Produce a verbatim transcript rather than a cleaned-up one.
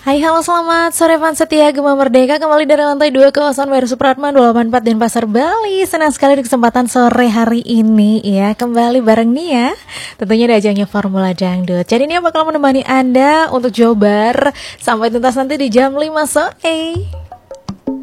Hai, halo, selamat sore fans setia Gema Merdeka. Kembali dari lantai dua kawasan W R Supratman dua delapan empat Denpasar, Bali. Senang sekali di kesempatan sore hari ini ya, kembali bareng Nia. Tentunya di ajangnya Formula Dangdut. Jadi Nia bakal menemani Anda untuk Jobar sampai tuntas nanti di jam lima sore.